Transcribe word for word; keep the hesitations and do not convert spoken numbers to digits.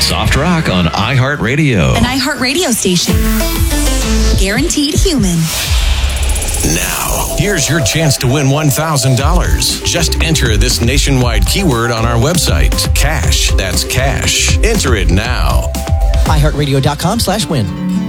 Soft rock on iHeartRadio. An iHeartRadio station. Guaranteed human. Now, here's your chance to win one thousand dollars. Just enter this nationwide keyword on our website. Cash. That's cash. Enter it now. iHeartRadio.com slash win.